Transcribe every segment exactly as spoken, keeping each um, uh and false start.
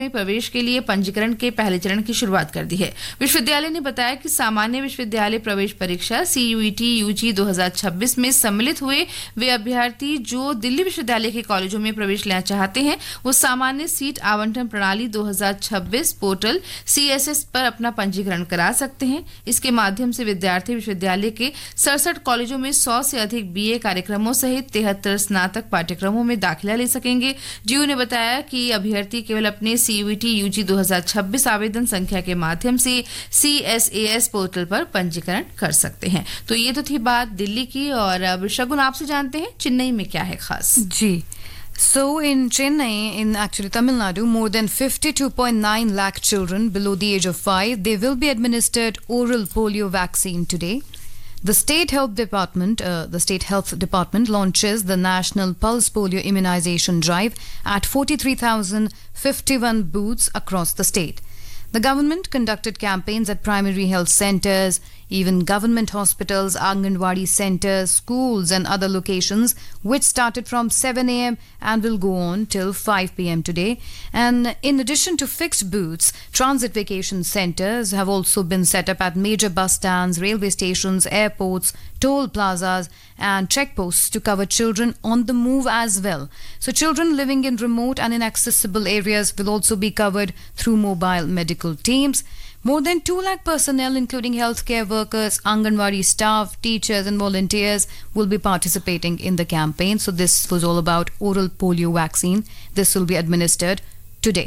में प्रवेश के लिए पंजीकरण के पहले चरण की शुरुआत कर दी है। विश्वविद्यालय ने बताया कि सामान्य विश्वविद्यालय प्रवेश परीक्षा सी यू ई टी यू जी दो हज़ार छब्बीस में सम्मिलित हुए वे अभ्यर्थी जो दिल्ली विश्वविद्यालय के कॉलेजों में प्रवेश लेना चाहते हैं वो सामान्य सीट आवंटन प्रणाली दो हज़ार छब्बीस पोर्टल सी एस एस पर अपना पंजीकरण करा सकते हैं। इसके माध्यम से विद्यार्थी विश्वविद्यालय के सड़सठ कॉलेजों में सौ से अधिक बी ए कार्यक्रमों सहित तिहत्तर स्नातक पाठ्यक्रमों में दाखिला ले सकेंगे। जीयू ने बताया कि अभ्यर्थी केवल अपने सी यू ई टी यू जी दो हज़ार छब्बीस आवेदन संख्या के माध्यम से C S A S portal पर पंजीकरण कर सकते हैं। तो ये तो थी बात दिल्ली की, और अब शगुन आपसे जानते हैं चेन्नई में क्या है खास। जी, so in Chennai, in actually Tamil Nadu, more than fifty-two point nine lakh children below the age of five, they will be administered oral polio vaccine today. The State Health Department, uh, the State Health Department launches the National Pulse Polio Immunization Drive at forty-three thousand fifty-one booths across the state. The government conducted campaigns at primary health centers, even government hospitals, Anganwadi centers, schools and other locations, which started from seven a m and will go on till five p m today. And in addition to fixed booths, transit vacation centers have also been set up at major bus stands, railway stations, airports, toll plazas and checkposts to cover children on the move as well. So children living in remote and inaccessible areas will also be covered through mobile medical teams. More than two lakh personnel, including healthcare workers, Anganwadi staff, teachers and volunteers will be participating in the campaign. So this was all about oral polio vaccine. This will be administered today.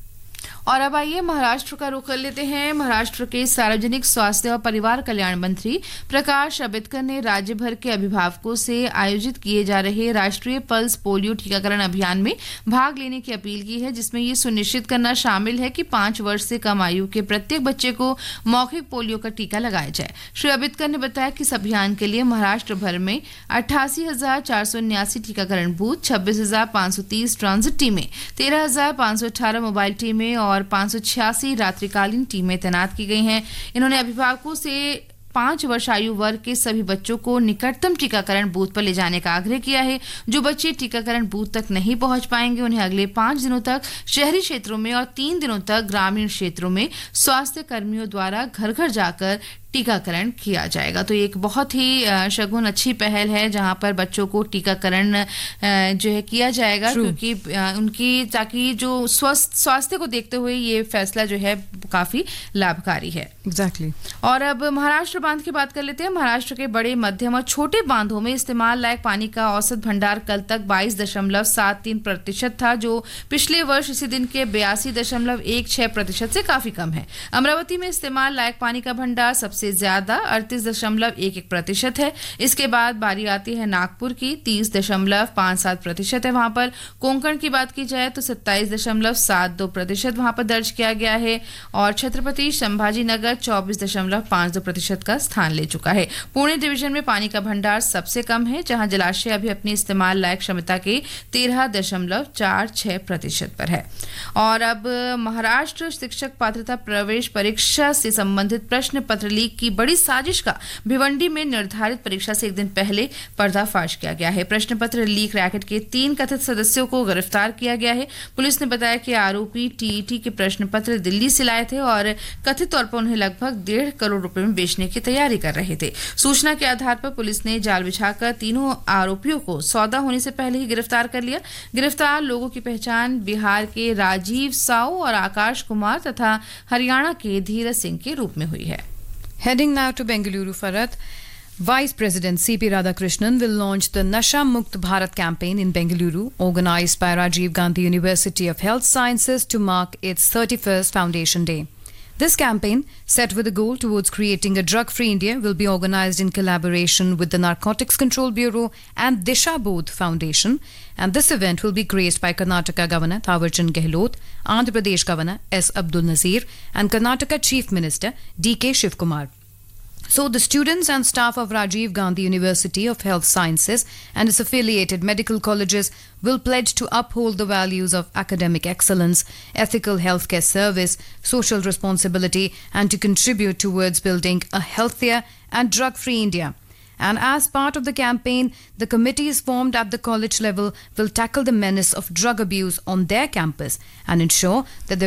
और अब आइए महाराष्ट्र का रुख कर लेते हैं। महाराष्ट्र के सार्वजनिक स्वास्थ्य और परिवार कल्याण मंत्री प्रकाश आंबेडकर ने राज्य भर के अभिभावकों से आयोजित किए जा रहे राष्ट्रीय पल्स पोलियो टीकाकरण अभियान में भाग लेने की अपील की है, जिसमें ये सुनिश्चित करना शामिल है कि पांच वर्ष से कम आयु के प्रत्येक बच्चे को मौखिक पोलियो का टीका लगाया जाए। श्री आंबेडकर ने बताया कि इस अभियान के लिए महाराष्ट्र भर में अट्ठासी हजार चार सौ उन्यासी टीकाकरण बूथ, छब्बीस हजार पाँच सौ तीस ट्रांजिट टीमें, तेरह हजार पाँच सौ अठारह मोबाइल टीमें और पाँच सौ छियासी रात्रिकालीन टीमें तैनात की गई हैं। इन्होंने अभिभावकों से पांच वर्ष आयु वर्ग के सभी बच्चों को निकटतम टीकाकरण बूथ पर ले जाने का आग्रह किया है। जो बच्चे टीकाकरण बूथ तक नहीं पहुंच पाएंगे उन्हें अगले पांच दिनों तक शहरी क्षेत्रों में और तीन दिनों तक ग्रामीण क्षेत्रों में स्वास्थ्य कर्मियों द्वारा घर घर जाकर टीकाकरण किया जाएगा। तो एक बहुत ही शगुन अच्छी पहल है जहां पर बच्चों को टीकाकरण जो है किया जाएगा, क्योंकि उनकी ताकि जो स्वस्थ स्वास्थ्य को देखते हुए ये फैसला जो है काफी लाभकारी है। Exactly exactly. और अब महाराष्ट्र बांध की बात कर लेते हैं। महाराष्ट्र के बड़े, मध्यम और छोटे बांधों में इस्तेमाल लायक पानी का औसत भंडार कल तक बाईस दशमलव सात तीन प्रतिशत था, जो पिछले वर्ष इसी दिन के बयासी दशमलव एक छह प्रतिशत से काफी कम है। अमरावती में इस्तेमाल लायक पानी का भंडार सबसे ज्यादा अड़तीस दशमलव एक एक प्रतिशत है। इसके बाद बारी आती है नागपुर की, तीस दशमलव पाँच सात प्रतिशत है वहां पर। कोंकण की बात की जाए तो सत्ताईस दशमलव सात दो प्रतिशत वहां पर दर्ज किया गया है, और छत्रपति संभाजी नगर चौबीस दशमलव पाँच दो प्रतिशत का स्थान ले चुका है। पुणे डिवीजन में पानी का भंडार सबसे कम है, जहां जलाशय अभी अपनी इस्तेमाल लायक क्षमता के तेरह दशमलव चार छह प्रतिशत पर है। और अब महाराष्ट्र शिक्षक पात्रता प्रवेश परीक्षा से संबंधित प्रश्न पत्र लीक की बड़ी साजिश का भिवंडी में निर्धारित परीक्षा से एक दिन पहले पर्दाफाश किया गया है। प्रश्न पत्र लीक रैकेट के तीन कथित सदस्यों को गिरफ्तार किया गया है। पुलिस ने बताया कि आरोपी टी ई टी के प्रश्न पत्र दिल्ली से लाए थे और कथित तौर पर उन्हें लगभग डेढ़ करोड़ रुपए में बेचने की तैयारी कर रहे थे। सूचना के आधार पर पुलिस ने जाल बिछाकर तीनों आरोपियों को सौदा होने से पहले ही गिरफ्तार कर लिया। गिरफ्तार लोगों की पहचान बिहार के राजीव साऊ और आकाश कुमार तथा हरियाणा के धीरज सिंह के रूप में हुई है। Heading now to Bengaluru, Farat, Vice President C P Radhakrishnan will launch the Nasha Mukt Bharat campaign in Bengaluru, organized by Rajiv Gandhi University of Health Sciences to mark its thirty-first Foundation Day. This campaign, set with a goal towards creating a drug-free India, will be organized in collaboration with the Narcotics Control Bureau and Disha Bodh Foundation. And this event will be graced by Karnataka Governor Thawarchand Gehlot, Andhra Pradesh Governor S. Abdul Nazir, and Karnataka Chief Minister D K Shivkumar. So the students and staff of Rajiv Gandhi University of Health Sciences and its affiliated medical colleges will pledge to uphold the values of academic excellence, ethical healthcare service, social responsibility, and to contribute towards building a healthier and drug-free India. And as part of the campaign, the committees formed at the college level will tackle the menace of drug abuse on their campus and ensure that the